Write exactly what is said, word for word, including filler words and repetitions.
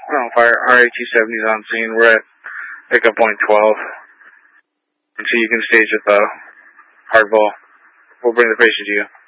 Oh, fire R A two seventy is on scene. We're at pickup point twelve. And so you can stage at the hardball. We'll bring the patient to you.